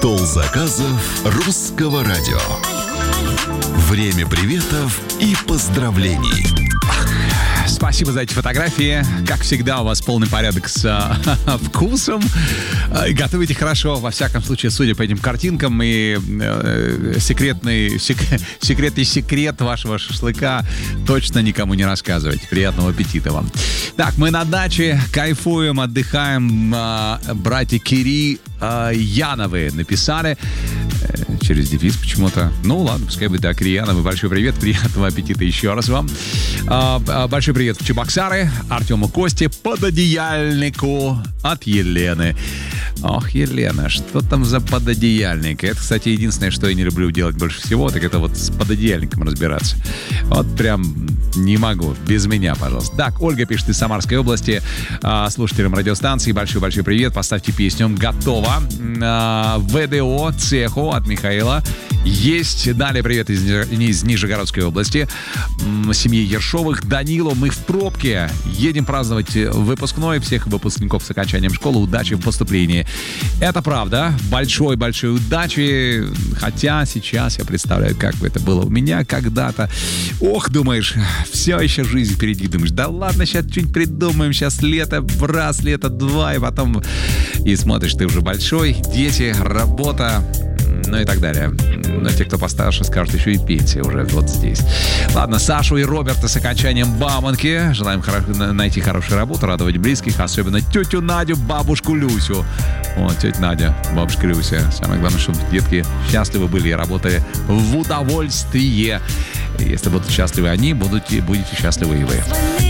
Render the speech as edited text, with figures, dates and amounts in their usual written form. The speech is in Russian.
Стол заказов русского радио. Время приветов и поздравлений. Спасибо за эти фотографии. Как всегда, у вас полный порядок с вкусом. Готовите хорошо. Во всяком случае, судя по этим картинкам, и секретный секрет вашего шашлыка точно никому не рассказывайте. Приятного аппетита вам. Так, мы на даче, кайфуем, отдыхаем. Братья Кири Яновы написали. Через дефис почему-то. Ну ладно, пускай будет так. Кирьяновы, большой привет, приятного аппетита еще раз вам. Большой привет в Чебоксары, Артему Косте, пододеяльнику от Елены. Ох, Елена, что там за пододеяльник? Это, кстати, единственное, что я не люблю делать больше всего, так это вот с пододеяльником разбираться. Вот прям не могу. Без меня, пожалуйста. Так, Ольга пишет из Самарской области. Слушателям радиостанции большой-большой привет. Поставьте песню. Готово. ВДО цеху от Михаила. Есть. Далее привет из Нижегородской области. Семье Ершовых. Данилу, мы в пробке. Едем праздновать выпускной. Всех выпускников с окончанием школы. Удачи в поступлении. Это правда. Большой-большой удачи. Хотя сейчас я представляю, как это было у меня когда-то. Ох, думаешь, все еще жизнь впереди. Думаешь, да ладно, сейчас что-нибудь придумаем. Сейчас лето, раз, лето, два. И потом... И смотришь, ты уже большой. Дети, работа. Ну и так далее. Но те, кто постарше, скажут, еще и пенсия уже вот здесь. Ладно, Сашу и Роберта с окончанием Бауманки. Желаем найти хорошую работу, радовать близких, особенно тетю Надю, бабушку Люсю. Вот, тетя Надя, бабушка Люся. Самое главное, чтобы детки счастливы были и работали в удовольствие. Если будут счастливы они, будете счастливы и вы.